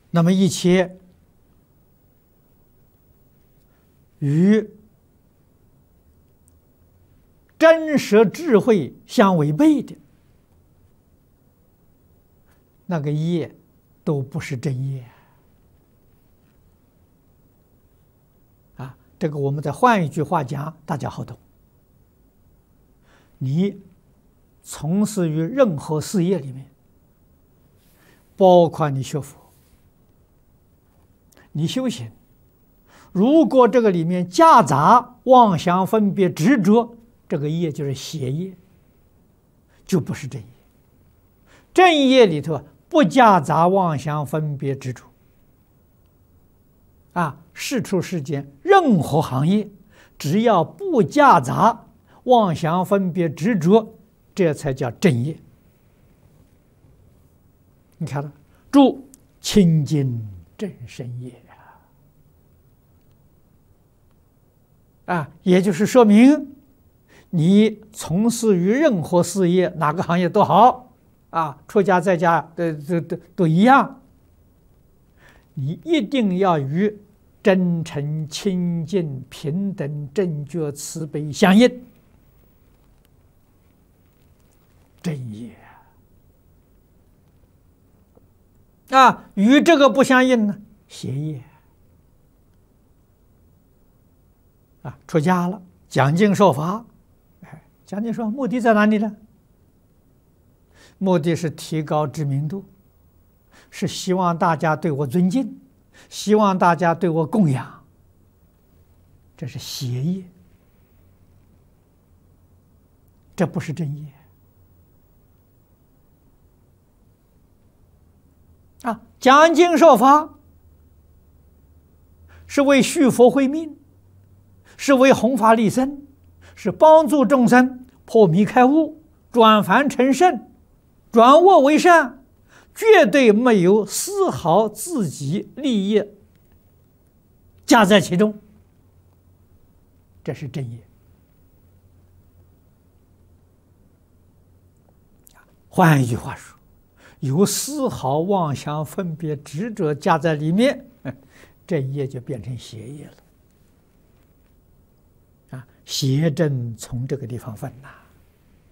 那么一切与真实智慧相违背的那个业，都不是真业啊！这个我们再换一句话讲，大家好懂。你从事于任何事业里面，包括你学佛、你修行，如果这个里面夹杂妄想、分别、执着，这个业就是邪业，就不是正业。正业里头不夹杂妄想、分别、执着啊，世出世间任何行业，只要不夹杂妄想、分别、执着，这才叫正业。你看了，注清净正身业啊，也就是说明你从事于任何事业，哪个行业都好啊，出家在家都一样，你一定要与真诚、清净、平等、正觉、慈悲相应，正业啊，与这个不相应呢，邪业啊，出家了，讲经说法，讲经说法目的在哪里呢？目的是提高知名度，是希望大家对我尊敬，希望大家对我供养，这是邪业，这不是正业啊！讲经说法是为续佛慧命，是为弘法利生，是帮助众生破迷开悟，转凡成圣，转恶为善，绝对没有丝毫自己利益加在其中，这是正业。换一句话说，有丝毫妄想、分别、执着加在里面，正业就变成邪业了。邪正从这个地方分呐。